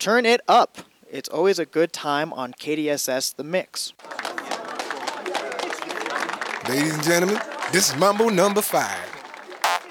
Turn it up. It's always a good time on KDSS The Mix. Ladies and gentlemen, this is Mambo number 5.